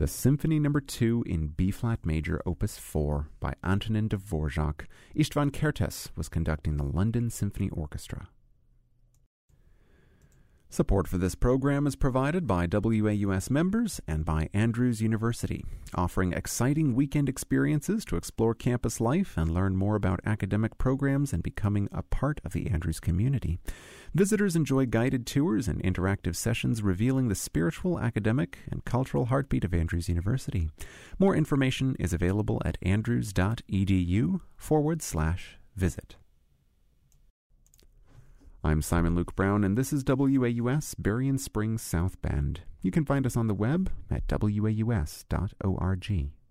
the Symphony No. 2 in B-flat major, Opus 4, by Antonin Dvorak. Istvan Kertész was conducting the London Symphony Orchestra. Support for this program is provided by WAUS members and by Andrews University, offering exciting weekend experiences to explore campus life and learn more about academic programs and becoming a part of the Andrews community. Visitors enjoy guided tours and interactive sessions revealing the spiritual, academic, and cultural heartbeat of Andrews University. More information is available at andrews.edu/visit. I'm Simon Luke Brown, and this is WAUS Berrien Springs South Bend. You can find us on the web at waus.org.